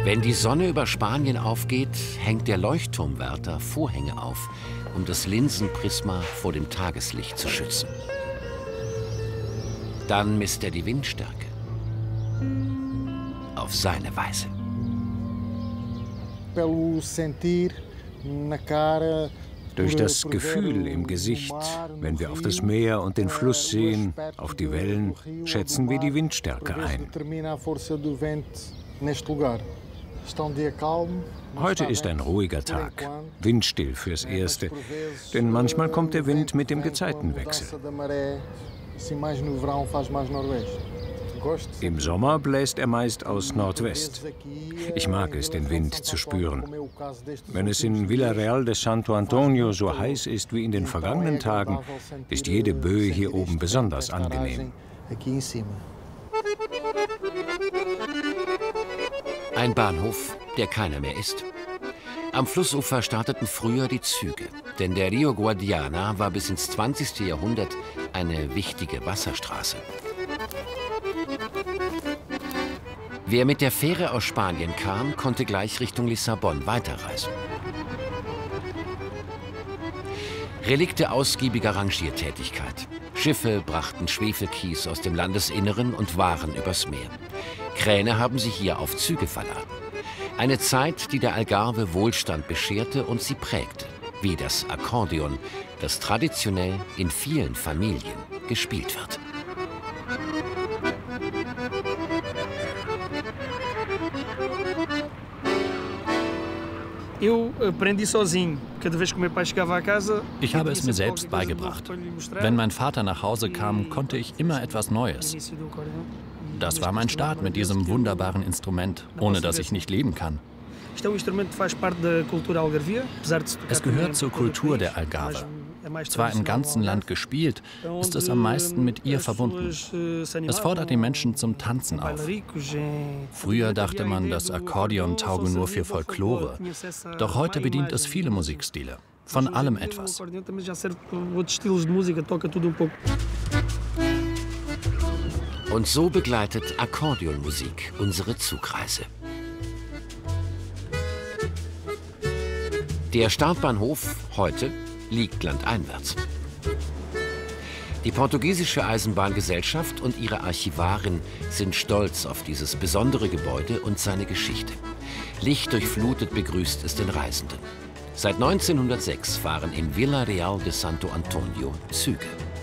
Wenn die Sonne über Spanien aufgeht, hängt der Leuchtturmwärter Vorhänge auf, um das Linsenprisma vor dem Tageslicht zu schützen. Dann misst er die Windstärke. Auf seine Weise. Durch das Gefühl im Gesicht, wenn wir auf das Meer und den Fluss sehen, auf die Wellen, schätzen wir die Windstärke ein. Heute ist ein ruhiger Tag, windstill fürs Erste, denn manchmal kommt der Wind mit dem Gezeitenwechsel. Im Sommer bläst er meist aus Nordwest. Ich mag es, den Wind zu spüren. Wenn es in Villarreal de Santo Antonio so heiß ist wie in den vergangenen Tagen, ist jede Böe hier oben besonders angenehm. Ein Bahnhof, der keiner mehr ist. Am Flussufer starteten früher die Züge, denn der Rio Guadiana war bis ins 20. Jahrhundert eine wichtige Wasserstraße. Wer mit der Fähre aus Spanien kam, konnte gleich Richtung Lissabon weiterreisen. Relikte ausgiebiger Rangiertätigkeit. Schiffe brachten Schwefelkies aus dem Landesinneren und Waren übers Meer. Kräne haben sie hier auf Züge verladen. Eine Zeit, die der Algarve Wohlstand bescherte und sie prägte, wie das Akkordeon, das traditionell in vielen Familien gespielt wird. Ich habe es mir selbst beigebracht. Wenn mein Vater nach Hause kam, konnte ich immer etwas Neues. Das war mein Start mit diesem wunderbaren Instrument, ohne das ich nicht leben kann. Es gehört zur Kultur der Algarve. Zwar im ganzen Land gespielt, ist es am meisten mit ihr verbunden. Es fordert die Menschen zum Tanzen auf. Früher dachte man, das Akkordeon tauge nur für Folklore. Doch heute bedient es viele Musikstile. Von allem etwas. Und so begleitet Akkordeonmusik unsere Zugreise. Der Startbahnhof heute liegt landeinwärts. Die portugiesische Eisenbahngesellschaft und ihre Archivarin sind stolz auf dieses besondere Gebäude und seine Geschichte. Lichtdurchflutet begrüßt es den Reisenden. Seit 1906 fahren in Villarreal de Santo Antonio Züge.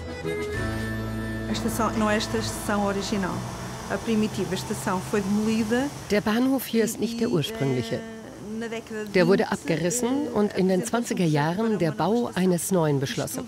Der Bahnhof hier ist nicht der ursprüngliche. Der wurde abgerissen und in den 20er Jahren der Bau eines neuen beschlossen.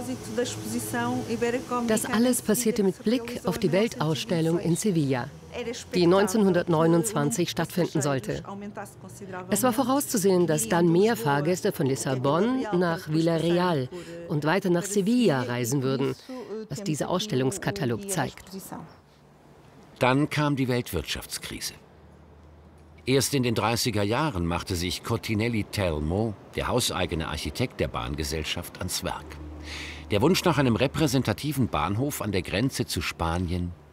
Das alles passierte mit Blick auf die Weltausstellung in Sevilla, die 1929 stattfinden sollte. Es war vorauszusehen, dass dann mehr Fahrgäste von Lissabon nach Villarreal und weiter nach Sevilla reisen würden, was dieser Ausstellungskatalog zeigt. Dann kam die Weltwirtschaftskrise. Erst in den 30er Jahren machte sich Cottinelli Telmo, der hauseigene Architekt der Bahngesellschaft, ans Werk. Der Wunsch nach einem repräsentativen Bahnhof an der Grenze zu Spanien